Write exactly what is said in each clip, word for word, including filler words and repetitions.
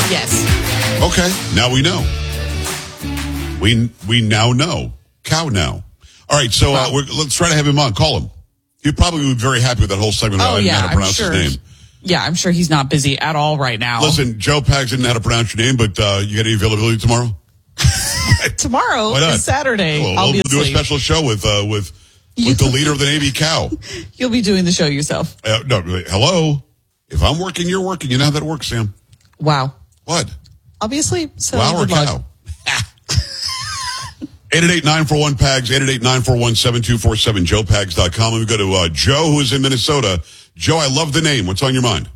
Yes. Okay, now we know. We we now know. Cow now. All right, so uh, we're, let's try to have him on. Call him. He'd probably be very happy with that whole segment about Oh, I didn't yeah, know how to I'm pronounce sure. his name. Yeah, I'm sure he's not busy at all right now. Listen, Joe Pags didn't know how to pronounce your name, but uh, you got any availability tomorrow? Tomorrow Why not? is Saturday. Well, I'll we'll be do a asleep. special show with uh, with with the leader of the Navy cow. You'll be doing the show yourself. Uh, no, hello. If I'm working, you're working. You know how that works, Sam. Wow. What? I'll be asleep. So Wow or good luck. cow? eight eight eight, nine four one, P A G S, eight eight eight, nine four one, seven two four seven, joe pags dot com. And we go to uh, Joe, who is in Minnesota. Joe, I love the name. What's on your mind?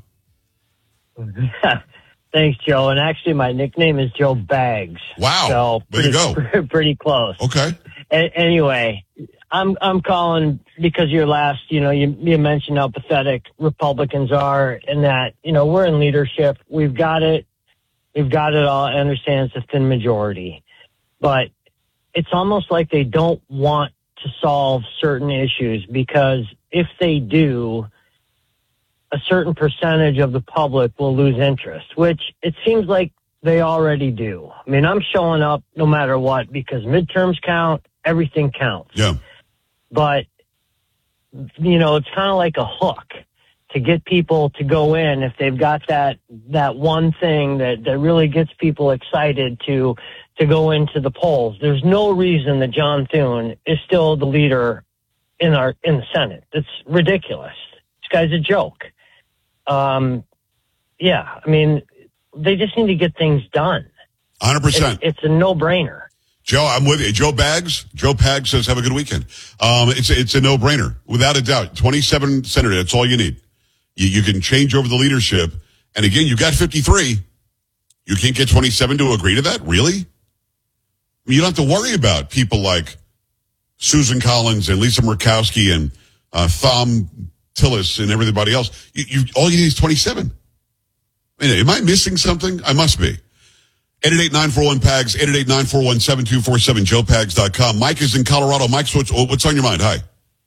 Thanks, Joe. And actually, my nickname is Joe Bags. Wow. So Way to pretty, go. pretty close. Okay. A- anyway, I'm I'm calling because your last, you know, you, you mentioned how pathetic Republicans are and that, you know, we're in leadership. We've got it. We've got it all. I understand it's a thin majority. But it's almost like they don't want to solve certain issues because if they do, a certain percentage of the public will lose interest, which it seems like they already do. I mean, I'm showing up no matter what because midterms count, everything counts. Yeah. But, you know, it's kind of like a hook to get people to go in if they've got that that one thing that, that really gets people excited to to go into the polls. There's no reason that John Thune is still the leader in our in the Senate. It's ridiculous. This guy's a joke. Um, yeah, I mean, they just need to get things done. one hundred percent. It's, it's a no-brainer. Joe, I'm with you. Joe Bags. Joe Pags says, have a good weekend. Um, it's, it's a no-brainer, without a doubt. twenty-seven senators, that's all you need. You, you can change over the leadership. And again, you got fifty-three. You can't get twenty-seven to agree to that? Really? I mean, you don't have to worry about people like Susan Collins and Lisa Murkowski and uh, Thom Tillis and everybody else. You, you, all you need is twenty-seven. I mean, am I missing something? I must be. eight eight eight, nine four one, P A G S, eight eight eight, nine four one, seven two four seven, joe pags dot com. Mike is in Colorado. Mike, what's, what's on your mind? Hi.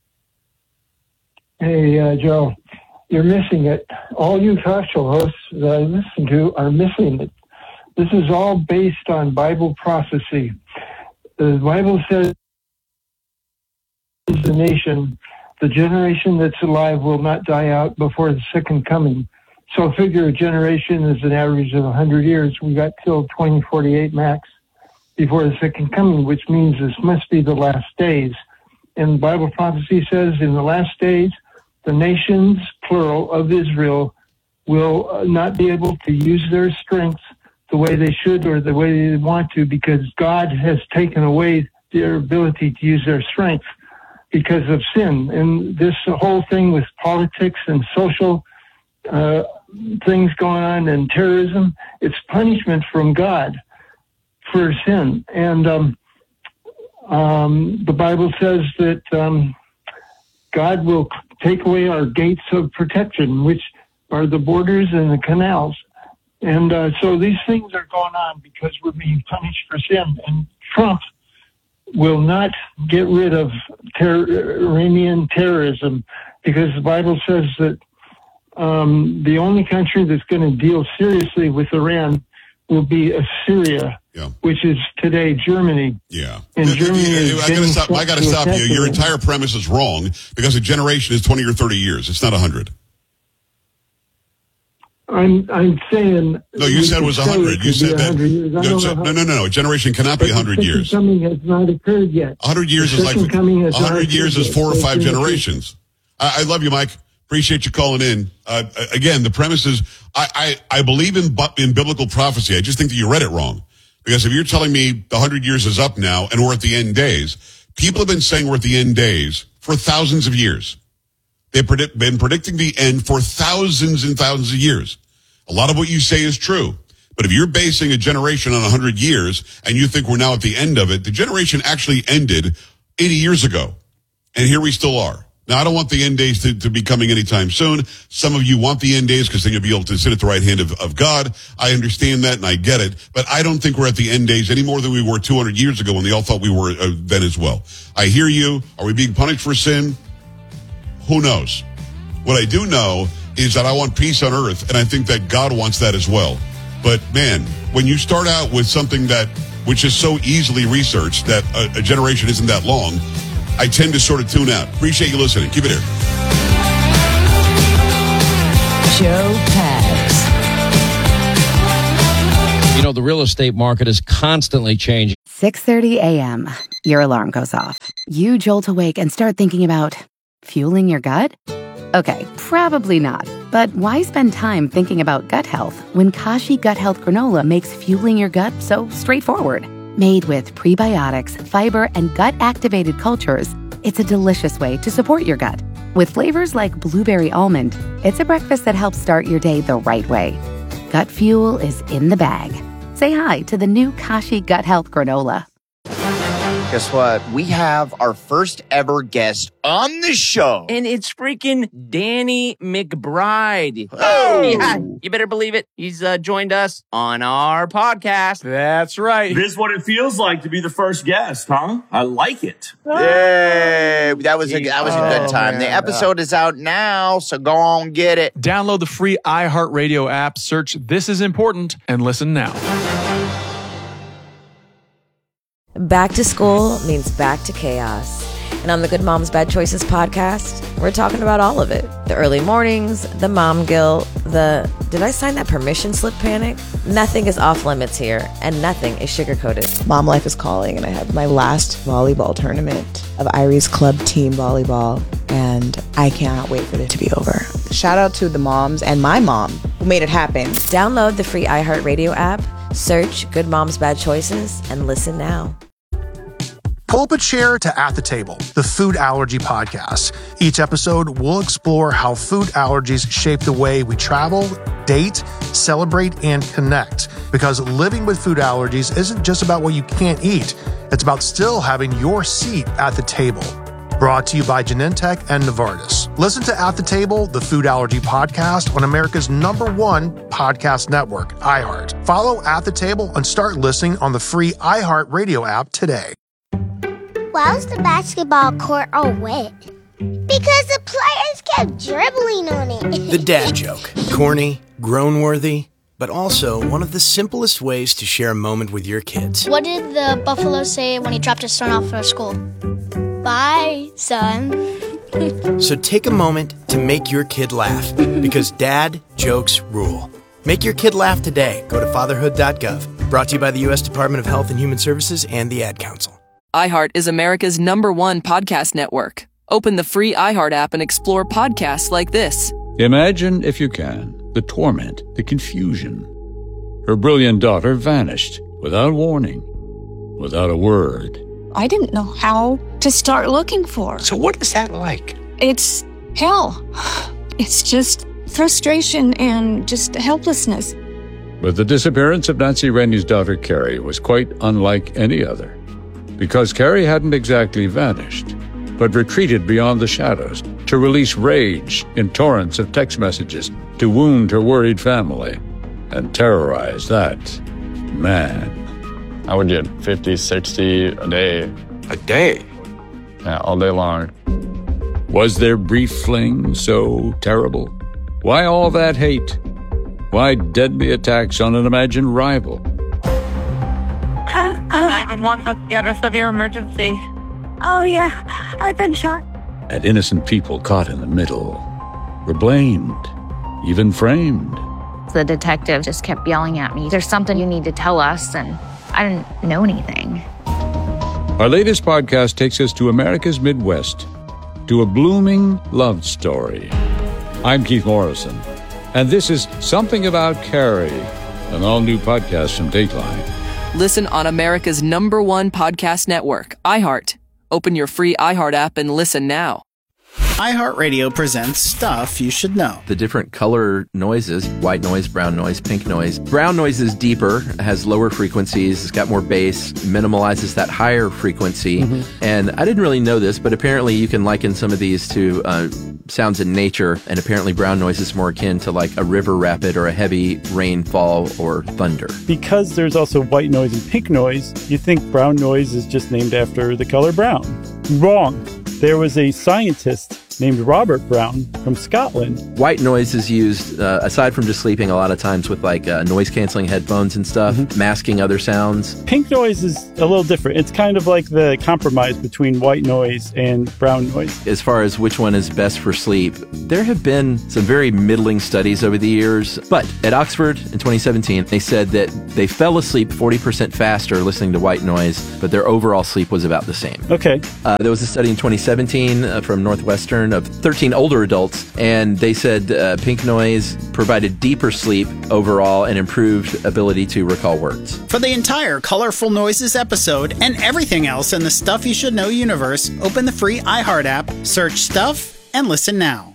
Hey, uh, Joe, you're missing it. All you talk show hosts that I listen to are missing it. This is all based on Bible prophecy. The Bible says the nation, the generation that's alive will not die out before the second coming. So figure a generation is an average of one hundred years. We got till twenty forty-eight max before the second coming, which means this must be the last days. And Bible prophecy says in the last days, the nations, plural, of Israel will not be able to use their strength the way they should or the way they want to because God has taken away their ability to use their strength because of sin. And this whole thing with politics and social uh, things going on and terrorism, it's punishment from God for sin. And um, um, the Bible says that um, God will take away our gates of protection, which are the borders and the canals. And uh, so these things are going on because we're being punished for sin. And Trump will not get rid of ter- Iranian terrorism because the Bible says that um, the only country that's going to deal seriously with Iran will be Assyria, Yeah. which is today Germany. Yeah. And Germany is I gotta stop, I got to getting stop you. set to Your attack entire premise is wrong because a generation is twenty or thirty years. It's not one hundred. I'm I'm saying. No, you said it was one hundred. You said that. No, so, no, no, no. A generation cannot be one hundred years. The second coming has not occurred yet. one hundred years The is like second coming has one hundred not years occurred is four or yet. five It's in the generations. I, I love you, Mike. Appreciate you calling in. Uh, again, the premise is I, I, I believe in bu- in biblical prophecy. I just think that you read it wrong. Because if you're telling me the one hundred years is up now and we're at the end days, people have been saying we're at the end days for thousands of years. They've predict, been predicting the end for thousands and thousands of years. A lot of what you say is true. But if you're basing a generation on one hundred years and you think we're now at the end of it, the generation actually ended eighty years ago. And here we still are. Now, I don't want the end days to, to be coming anytime soon. Some of you want the end days because then you'll be able to sit at the right hand of, of God. I understand that and I get it. But I don't think we're at the end days any more than we were two hundred years ago when they all thought we were uh, then as well. I hear you. Are we being punished for sin? Who knows? What I do know is that I want peace on earth, and I think that God wants that as well. But man, when you start out with something that, which is so easily researched that a, a generation isn't that long, I tend to sort of tune out. Appreciate you listening. Keep it here. Joe Pags. You know, the real estate market is constantly changing. six thirty a.m. Your alarm goes off. You jolt awake and start thinking about fueling your gut? Okay, probably not. But why spend time thinking about gut health when Kashi Gut Health Granola makes fueling your gut so straightforward? Made with prebiotics, fiber, and gut-activated cultures, it's a delicious way to support your gut. With flavors like blueberry almond, it's a breakfast that helps start your day the right way. Gut fuel is in the bag. Say hi to the new Kashi Gut Health Granola. Guess what? We have our first ever guest on the show. And it's freaking Danny McBride. Oh! Yeah, you better believe it. He's uh, joined us on our podcast. That's right. This is what it feels like to be the first guest, huh? I like it. Yay! That was a, that was a good Oh, time. man. The episode is out now, so go on get it. Download the free iHeartRadio app, search This Is Important, and listen now. Back to school means back to chaos. And on the Good Moms Bad Choices podcast, we're talking about all of it. The early mornings, the mom guilt, the did I sign that permission slip panic? Nothing is off limits here, and nothing is sugar-coated. Mom life is calling, and I have my last volleyball tournament of Irie's club team volleyball, and I cannot wait for it to be over. Shout out to the moms and my mom who made it happen. Download the free iHeartRadio app, search Good Moms Bad Choices, and listen now. Pull up a chair to At the Table, the food allergy podcast. Each episode, we'll explore how food allergies shape the way we travel, date, celebrate, and connect. Because living with food allergies isn't just about what you can't eat. It's about still having your seat at the table. Brought to you by Genentech and Novartis. Listen to At the Table, the food allergy podcast on America's number one podcast network, iHeart. Follow At the Table and start listening on the free iHeart Radio app today. Why was the basketball court all wet? Because the players kept dribbling on it. The dad joke. Corny, groan-worthy, but also one of the simplest ways to share a moment with your kids. What did the buffalo say when he dropped his son off at school? Bye, son. So take a moment to make your kid laugh, because dad jokes rule. Make your kid laugh today. Go to fatherhood dot gov. Brought to you by the U S Department of Health and Human Services and the Ad Council. iHeart is America's number one podcast network. Open the free iHeart app and explore podcasts like this. Imagine, if you can, the torment, the confusion. Her brilliant daughter vanished without warning, without a word. I didn't know how to start looking for her. So what is that like? It's hell. It's just frustration and just helplessness. But the disappearance of Nancy Rennie's daughter, Carrie, was quite unlike any other. Because Carrie hadn't exactly vanished, but retreated beyond the shadows to release rage in torrents of text messages to wound her worried family and terrorize that man. I would get fifty, sixty a day. A day? Yeah, all day long. Was their brief fling so terrible? Why all that hate? Why deadly attacks on an imagined rival? nine one one, got a severe emergency. Oh, yeah, I've been shot. And innocent people caught in the middle were blamed, even framed. The detective just kept yelling at me, "There's something you need to tell us," and I didn't know anything. Our latest podcast takes us to America's Midwest, to a blooming love story. I'm Keith Morrison, and this is Something About Carrie, an all-new podcast from Dateline. Listen on America's number one podcast network, iHeart. Open your free iHeart app and listen now. iHeartRadio presents Stuff You Should Know. The different color noises, white noise, brown noise, pink noise. Brown noise is deeper, has lower frequencies, it's got more bass, minimalizes that higher frequency. Mm-hmm. And I didn't really know this, but apparently you can liken some of these to uh, sounds in nature, and apparently brown noise is more akin to like a river rapid or a heavy rainfall or thunder. Because there's also white noise and pink noise, you think brown noise is just named after the color brown. Wrong. There was a scientist named Robert Brown from Scotland. White noise is used, uh, aside from just sleeping, a lot of times with like uh, noise-canceling headphones and stuff, mm-hmm. masking other sounds. Pink noise is a little different. It's kind of like the compromise between white noise and brown noise. As far as which one is best for sleep, there have been some very middling studies over the years, but at Oxford in twenty seventeen, they said that they fell asleep forty percent faster listening to white noise, but their overall sleep was about the same. Okay. Uh, there was a study in twenty seventeen uh, from Northwestern of thirteen older adults, and they said uh, pink noise provided deeper sleep overall and improved ability to recall words. For the entire Colorful Noises episode and everything else in the Stuff You Should Know universe, open the free iHeart app, search Stuff, and listen now.